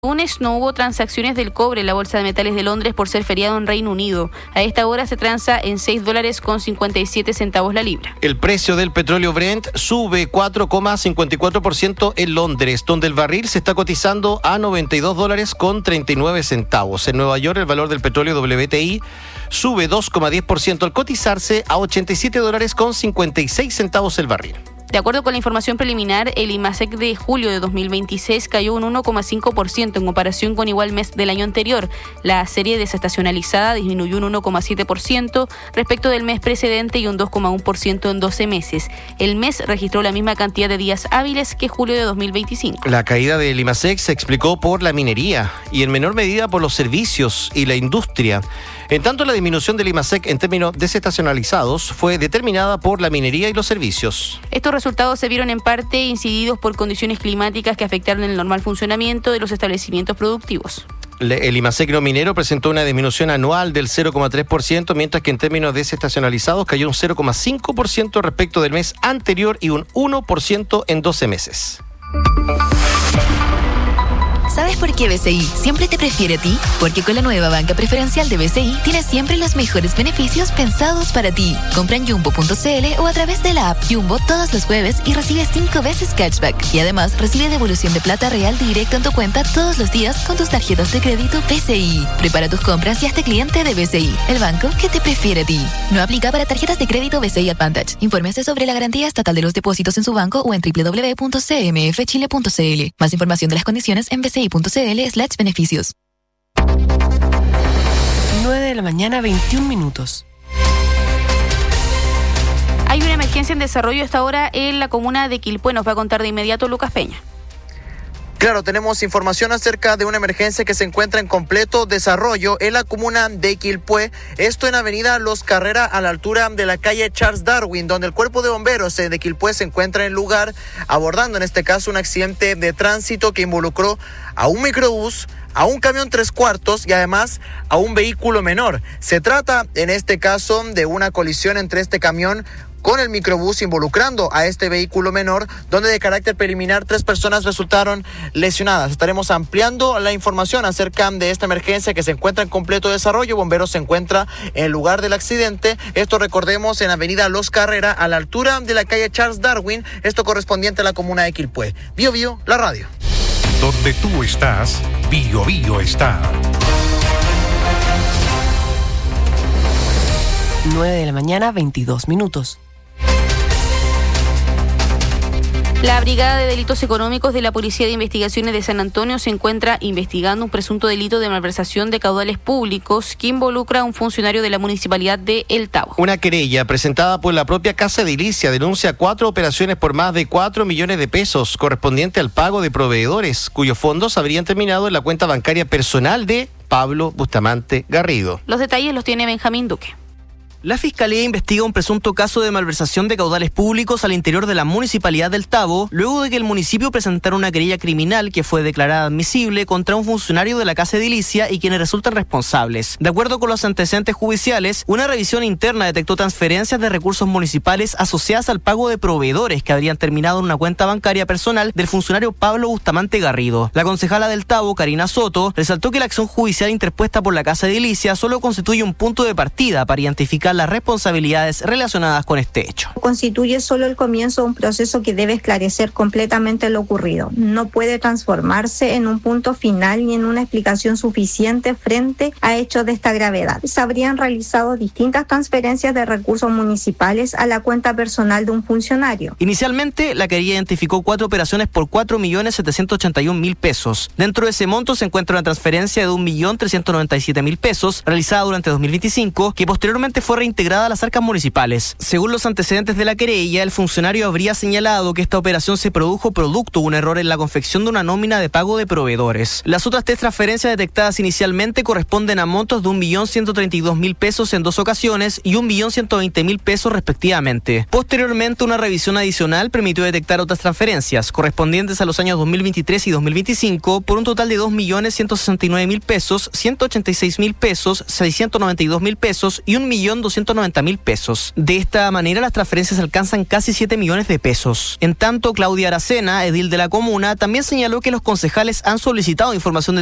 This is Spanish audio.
Lunes no hubo transacciones del cobre en la Bolsa de Metales de Londres por ser feriado en Reino Unido. A esta hora se transa en $6.57 la libra. El precio del petróleo Brent sube 4,54% en Londres, donde el barril se está cotizando a $92.39. En Nueva York, el valor del petróleo WTI sube 2,10% al cotizarse a $87.56 el barril. De acuerdo con la información preliminar, el IMASEC de julio de 2026 cayó un 1,5% en comparación con igual mes del año anterior. La serie desestacionalizada disminuyó un 1,7% respecto del mes precedente y un 2,1% en 12 meses. El mes registró la misma cantidad de días hábiles que julio de 2025. La caída del IMASEC se explicó por la minería y en menor medida por los servicios y la industria. En tanto, la disminución del IMASEC en términos desestacionalizados fue determinada por la minería y los servicios. Estos resultados se vieron en parte incididos por condiciones climáticas que afectaron el normal funcionamiento de los establecimientos productivos. El IMASEC no minero presentó una disminución anual del 0,3%, mientras que en términos desestacionalizados cayó un 0,5% respecto del mes anterior y un 1% en 12 meses. ¿Sabes por qué BCI siempre te prefiere a ti? Porque con la nueva banca preferencial de BCI tienes siempre los mejores beneficios pensados para ti. Compra en Jumbo.cl o a través de la app Jumbo todos los jueves y recibe 5 veces cashback. Y además recibe devolución de plata real directo en tu cuenta todos los días con tus tarjetas de crédito BCI. Prepara tus compras y hazte cliente de BCI, el banco que te prefiere a ti. No aplica para tarjetas de crédito BCI Advantage. Infórmese sobre la garantía estatal de los depósitos en su banco o en www.cmfchile.cl. Más información de las condiciones en BCI.cl/beneficios. 9:21 a.m. Hay una emergencia en desarrollo a esta hora en la comuna de Quilpué. Nos va a contar de inmediato Lucas Peña. Claro, tenemos información acerca de una emergencia que se encuentra en completo desarrollo en la comuna de Quilpué. Esto en avenida Los Carrera, a la altura de la calle Charles Darwin, donde el cuerpo de bomberos de Quilpué se encuentra en el lugar, abordando en este caso un accidente de tránsito que involucró a un microbús, a un camión 3/4 y además a un vehículo menor. Se trata en este caso de una colisión entre este camión con el microbús involucrando a este vehículo menor, donde de carácter preliminar 3 personas resultaron lesionadas. Estaremos ampliando la información acerca de esta emergencia que se encuentra en completo desarrollo. Bomberos se encuentra en el lugar del accidente. Esto, recordemos, en avenida Los Carrera, a la altura de la calle Charles Darwin, esto correspondiente a la comuna de Quilpué. Bio Bio, la radio. Donde tú estás, Bio Bio está. 9:22 a.m. La Brigada de Delitos Económicos de la Policía de Investigaciones de San Antonio se encuentra investigando un presunto delito de malversación de caudales públicos que involucra a un funcionario de la municipalidad de El Tabo. Una querella presentada por la propia Casa Edilicia denuncia 4 operaciones por más de 4 millones de pesos correspondiente al pago de proveedores, cuyos fondos habrían terminado en la cuenta bancaria personal de Pablo Bustamante Garrido. Los detalles los tiene Benjamín Duque. La Fiscalía investiga un presunto caso de malversación de caudales públicos al interior de la municipalidad del Tabo, luego de que el municipio presentara una querella criminal que fue declarada admisible contra un funcionario de la Casa Edilicia y quienes resultan responsables. De acuerdo con los antecedentes judiciales, una revisión interna detectó transferencias de recursos municipales asociadas al pago de proveedores que habrían terminado en una cuenta bancaria personal del funcionario Pablo Bustamante Garrido. La concejala del Tabo, Karina Soto, resaltó que la acción judicial interpuesta por la Casa Edilicia solo constituye un punto de partida para identificar las responsabilidades relacionadas con este hecho. Constituye solo el comienzo de un proceso que debe esclarecer completamente lo ocurrido. No puede transformarse en un punto final ni en una explicación suficiente frente a hechos de esta gravedad. Se habrían realizado distintas transferencias de recursos municipales a la cuenta personal de un funcionario. Inicialmente, la querella identificó 4 operaciones por 4.781.000 pesos. Dentro de ese monto se encuentra una transferencia de 1.397.000 pesos realizada durante 2025, que posteriormente fue reintegrada a las arcas municipales. Según los antecedentes de la querella, el funcionario habría señalado que esta operación se produjo producto de un error en la confección de una nómina de pago de proveedores. Las otras 3 transferencias detectadas inicialmente corresponden a montos de 1.132.000 pesos en 2 ocasiones y 1.120.000 pesos respectivamente. Posteriormente, una revisión adicional permitió detectar otras transferencias correspondientes a los años 2023 y 2025 por un total de 2.169.000 pesos, 186.000 pesos, 692.000 pesos y 1.200.000 290.000 pesos. De esta manera, las transferencias alcanzan casi 7 millones de pesos. En tanto, Claudia Aracena, edil de la comuna, también señaló que los concejales han solicitado información